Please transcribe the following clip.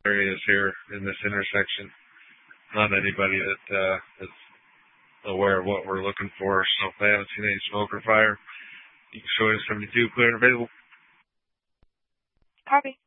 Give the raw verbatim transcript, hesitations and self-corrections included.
areas here in this intersection. Not anybody that uh, is aware of what we're looking for. So if they haven't seen any smoke or fire, you can show us seventy-two clear and available. Copy.